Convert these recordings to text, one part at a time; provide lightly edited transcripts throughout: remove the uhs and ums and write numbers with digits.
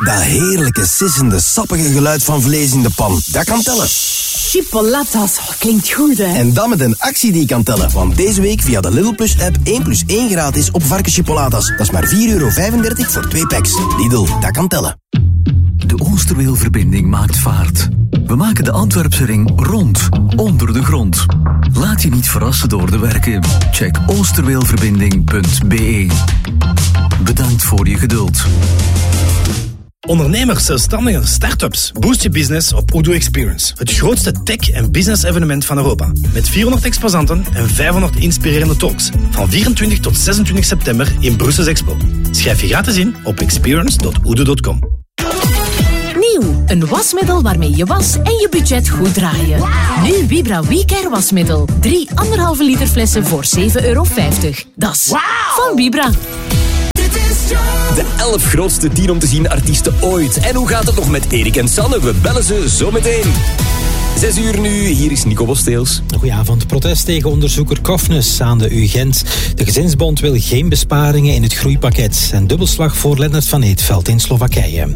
Dat heerlijke, sissende, sappige geluid van vlees in de pan. Dat kan tellen. Chipolatas, klinkt goed, hè? En dan met een actie die kan tellen. Want deze week via de Lidl Plus app 1+1 gratis op varkenschipolatas. Dat is maar €4,35 voor 2 packs. Lidl, dat kan tellen. De Oosterweelverbinding maakt vaart. We maken de Antwerpse ring rond, onder de grond. Laat je niet verrassen door de werken. Check oosterweelverbinding.be. Bedankt voor je geduld. Ondernemers, zelfstandigen, start-ups. Boost je business op Odoo Experience. Het grootste tech- en business-evenement van Europa. Met 400 exposanten en 500 inspirerende talks. Van 24 tot 26 september in Brussels Expo. Schrijf je gratis in op experience.odoo.com. Nieuw, een wasmiddel waarmee je was en je budget goed draaien. Nu Vibra WeCare wasmiddel. 3 1,5 liter flessen voor €7,50. Dat is van Vibra. De 11 grootste 10 om te zien artiesten ooit. En hoe gaat het nog met Erik en Sanne? We bellen ze zo meteen. 6 uur nu, hier is Nico Bosteels. Goedenavond. Protest tegen onderzoeker Kofnes aan de UGent. De Gezinsbond wil geen besparingen in het groeipakket. En dubbelslag voor Lennart van Eetveld in Slowakije.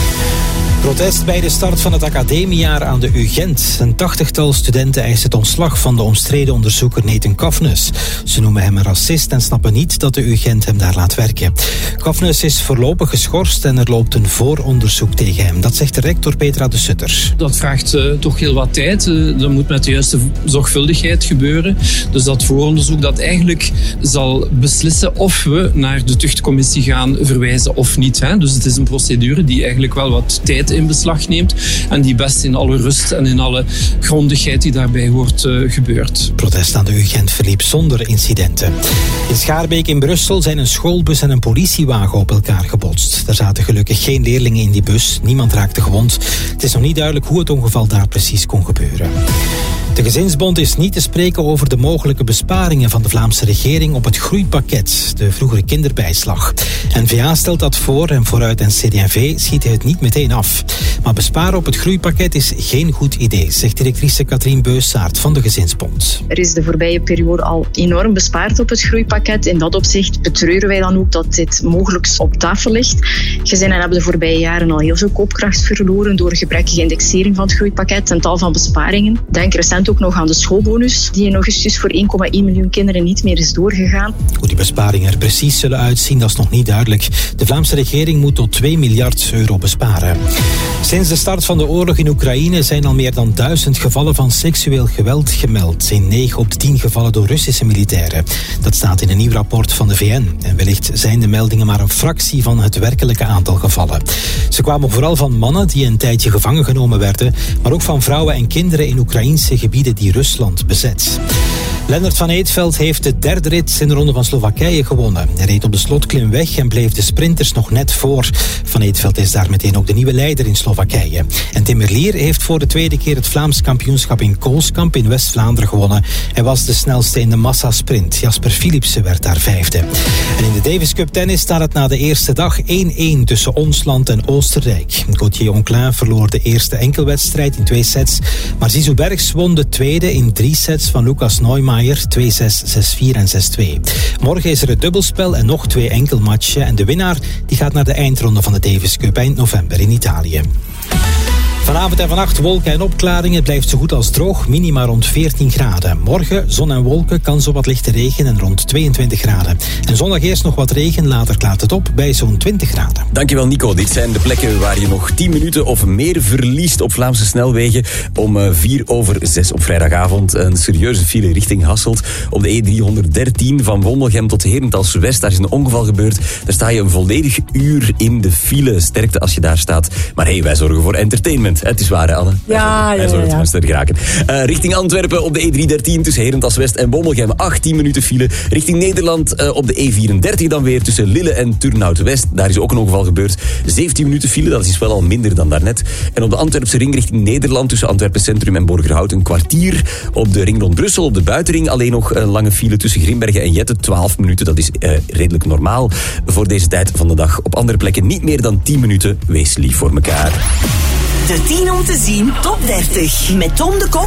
Protest bij de start van het academiejaar aan de UGent. Een 80-tal studenten eisen het ontslag van de omstreden onderzoeker Nathan Kofnes. Ze noemen hem een racist en snappen niet dat de UGent hem daar laat werken. Kofnes is voorlopig geschorst en er loopt een vooronderzoek tegen hem. Dat zegt de rector Petra de Sutter. Dat vraagt toch heel wat tijd. Dat moet met de juiste zorgvuldigheid gebeuren. Dus dat vooronderzoek dat eigenlijk zal beslissen of we naar de tuchtcommissie gaan verwijzen of niet. Dus het is een procedure die eigenlijk wel wat tijd in beslag neemt en die best in alle rust en in alle grondigheid die daarbij hoort gebeurt. Protest aan de UGent verliep zonder incidenten. In Schaarbeek in Brussel zijn een schoolbus en een politiewagen op elkaar gebotst. Er zaten gelukkig geen leerlingen in die bus. Niemand raakte gewond. Het is nog niet duidelijk hoe het ongeval daar precies kon gebeuren. De Gezinsbond is niet te spreken over de mogelijke besparingen van de Vlaamse regering op het groeipakket, de vroegere kinderbijslag. N-VA stelt dat voor en Vooruit en CD&V schieten het niet meteen af. Maar besparen op het groeipakket is geen goed idee, zegt directrice Katrien Beussaert van de Gezinsbond. Er is de voorbije periode al enorm bespaard op het groeipakket. In dat opzicht betreuren wij dan ook dat dit mogelijk op tafel ligt. Gezinnen hebben de voorbije jaren al heel veel koopkracht verloren door gebrekkige indexering van het groeipakket en tal van besparingen. Denk recent ook nog aan de schoolbonus, die in augustus voor 1,1 miljoen kinderen niet meer is doorgegaan. Hoe die besparingen er precies zullen uitzien, dat is nog niet duidelijk. De Vlaamse regering moet tot €2 miljard besparen. Sinds de start van de oorlog in Oekraïne zijn al meer dan 1000 gevallen van seksueel geweld gemeld. In 9 op de 10 gevallen door Russische militairen. Dat staat in een nieuw rapport van de VN. En wellicht zijn de meldingen maar een fractie van het werkelijke aantal gevallen. Ze kwamen vooral van mannen die een tijdje gevangen genomen werden, maar ook van vrouwen en kinderen in Oekraïnse gebieden die Rusland bezet. Lennart van Eetveld heeft de derde rit in de Ronde van Slowakije gewonnen. Hij reed op de slotklim weg en bleef de sprinters nog net voor. Van Eetveld is daar meteen ook de nieuwe leider in Slowakije. En Tim Merlier heeft voor de tweede keer het Vlaams kampioenschap in Koolskamp in West-Vlaanderen gewonnen. Hij was de snelste in de massasprint. Jasper Philipsen werd daar 5e. En in de Davis Cup tennis staat het na de eerste dag 1-1 tussen ons land en Oostenrijk. Gauthier Onclin verloor de eerste enkelwedstrijd in 2 sets. Maar Zizou Bergs won de tweede in 3 sets van Lucas Neumeier. 2-6, 6-4 en 6-2. Morgen is er het dubbelspel en nog 2 enkelmatchen. En de winnaar die gaat naar de eindronde van de Davis Cup eind november in Italië. Vanavond en vannacht wolken en opklaringen. Het blijft zo goed als droog, minima rond 14 graden. Morgen zon en wolken, kans op wat lichte regen en rond 22 graden. En zondag eerst nog wat regen, later klaart het op bij zo'n 20 graden. Dankjewel Nico. Dit zijn de plekken waar je nog 10 minuten of meer verliest op Vlaamse snelwegen. Om 4:05 op vrijdagavond een serieuze file richting Hasselt. Op de E313 van Wommelgem tot Herentals West. Daar is een ongeval gebeurd. Daar sta je een volledig uur in de file. Sterkte als je daar staat. Maar hey, wij zorgen voor entertainment. Het is waar, hè, Anne? Wij zorgen voor sterk geraken. Richting Antwerpen op de E313 tussen Herentals West en Wommelgem. 18 minuten file. Richting Nederland op de E34 dan weer tussen Lille en Turnhout West. Daar is ook een ongeval gebeurd. 17 minuten file, dat is wel al minder dan daarnet. En op de Antwerpse ring richting Nederland tussen Antwerpen Centrum en Borgerhout een kwartier. Op de ring rond Brussel, op de buitenring alleen nog een lange file tussen Grimbergen en Jette. 12 minuten, dat is redelijk normaal voor deze tijd van de dag. Op andere plekken niet meer dan 10 minuten. Wees lief voor elkaar. De 10 om te zien top 30 met Tom de Kok.